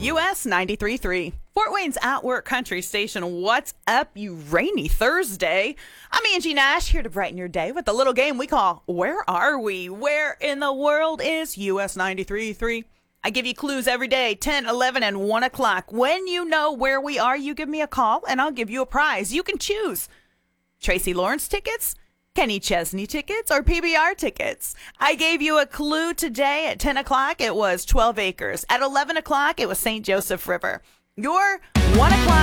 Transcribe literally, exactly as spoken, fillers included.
U S ninety-three point three. Fort Wayne's Outwork Country Station. What's up, you rainy Thursday? I'm Angie Nash, here to brighten your day with a little game we call Where Are We? Where in the world is U S ninety-three point three? I give you clues every day, ten, eleven, and one o'clock. When you know where we are, you give me a call, and I'll give you a prize. You can choose Tracy Lawrence tickets, Kenny Chesney tickets, or P B R tickets. I gave you a clue today at ten o'clock. It was twelve acres. At eleven o'clock, it was Saint Joseph River. Your one o'clock